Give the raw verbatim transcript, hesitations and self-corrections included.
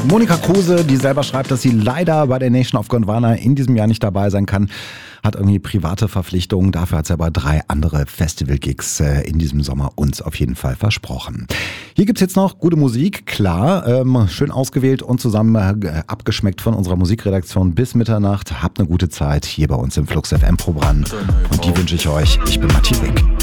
Monika Kruse, die selber schreibt, dass sie leider bei der Nation of Gondwana in diesem Jahr nicht dabei sein kann, hat irgendwie private Verpflichtungen. Dafür hat sie aber drei andere Festival-Gigs in diesem Sommer uns auf jeden Fall versprochen. Hier gibt's jetzt noch gute Musik, klar, ähm, schön ausgewählt und zusammen äh, abgeschmeckt von unserer Musikredaktion bis Mitternacht. Habt eine gute Zeit hier bei uns im Flux F M Programm und die wünsche ich euch. Ich bin Matthias Wick.